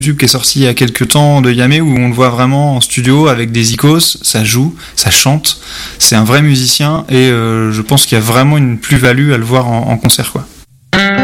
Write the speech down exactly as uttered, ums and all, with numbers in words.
YouTube qui est sorti il y a quelques temps de Yamé où on le voit vraiment en studio avec des icônes, ça joue, ça chante, c'est un vrai musicien et euh, je pense qu'il y a vraiment une plus-value à le voir en, en concert quoi.